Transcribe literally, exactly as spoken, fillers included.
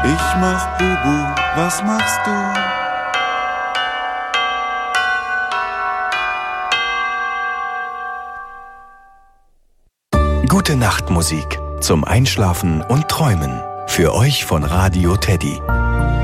Ich mach Bubu, was machst du? Gute Nacht Musik zum Einschlafen und Träumen. Für euch von Radio Teddy.